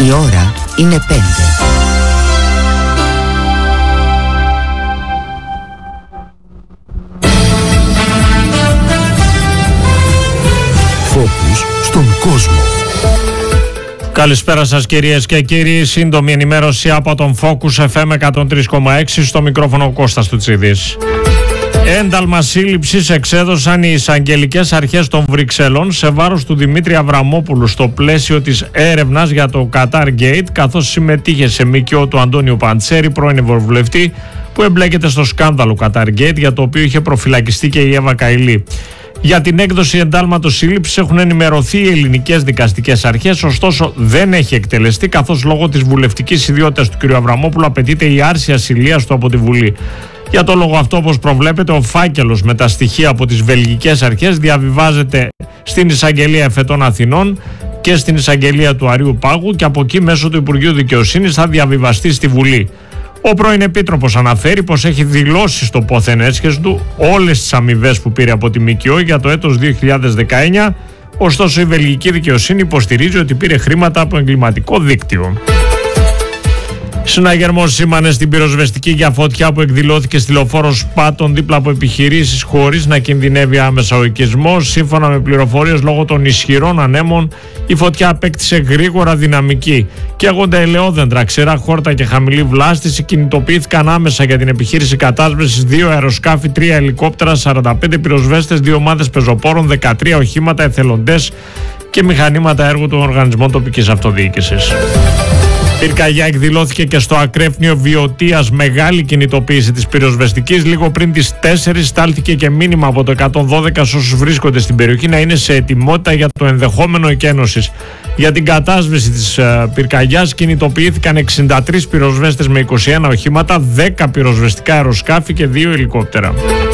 Η ώρα είναι 5. Φόκους στον κόσμο. Καλησπέρα σας κυρίες και κύριοι. Σύντομη ενημέρωση από τον Focus FM 103,6. Στο μικρόφωνο ο Κώστας Τουτσίδης. Ένταλμα σύλληψης εξέδωσαν οι εισαγγελικές αρχές των Βρυξελών σε βάρος του Δημήτρη Αβραμόπουλου στο πλαίσιο της έρευνας για το Qatar Gate, καθώς συμμετείχε σε ΜΚΟ του Αντώνιου Παντσέρη, πρώην ευρωβουλευτή, που εμπλέκεται στο σκάνδαλο Qatar Gate, για το οποίο είχε προφυλακιστεί και η Εύα Καηλή. Για την έκδοση εντάλματος σύλληψης έχουν ενημερωθεί οι ελληνικές δικαστικές αρχές, ωστόσο δεν έχει εκτελεστεί, καθώς λόγω της βουλευτικής ιδιότητας του κ. Αβραμόπουλου απαιτείται η άρση ασυλίας του από τη Βουλή. Για το λόγο αυτό, όπως προβλέπεται, ο φάκελος με τα στοιχεία από τις βελγικές αρχές διαβιβάζεται στην Εισαγγελία Εφετών Αθηνών και στην Εισαγγελία του Αριού Πάγου και από εκεί μέσω του Υπουργείου Δικαιοσύνης θα διαβιβαστεί στη Βουλή. Ο πρώην Επίτροπος αναφέρει πως έχει δηλώσει στο πόθεν έσχες του όλες τις αμοιβές που πήρε από τη ΜΚΟ για το έτος 2019, ωστόσο η βελγική δικαιοσύνη υποστηρίζει ότι πήρε χρήματα από εγκληματικό δίκτυο. Συναγερμός σήμανε στην πυροσβεστική για φωτιά που εκδηλώθηκε στη λεωφόρο Σπάτων δίπλα από επιχειρήσεις χωρίς να κινδυνεύει άμεσα ο οικισμός. Σύμφωνα με πληροφορίες, λόγω των ισχυρών ανέμων η φωτιά απέκτησε γρήγορα δυναμική. Καίγονται ελαιόδεντρα, ξερά χόρτα και χαμηλή βλάστηση. Κινητοποιήθηκαν άμεσα για την επιχείρηση κατάσβεσης 2 αεροσκάφη, 3 ελικόπτερα, 45 πυροσβέστες, 2 ομάδες πεζοπόρων, 13 οχήματα, εθελοντές και μηχανήματα έργου των οργανισμών τοπικής αυτοδιοίκησης. Πυρκαγιά εκδηλώθηκε και στο ακρέφνιο Βιωτίας, μεγάλη κινητοποίηση της πυροσβεστικής. Λίγο πριν τις 4 στάλθηκε και μήνυμα από το 112 σε όσους βρίσκονται στην περιοχή να είναι σε ετοιμότητα για το ενδεχόμενο εκένωσης. Για την κατάσβεση της πυρκαγιάς κινητοποιήθηκαν 63 πυροσβέστες με 21 οχήματα, 10 πυροσβεστικά αεροσκάφη και 2 ελικόπτερα.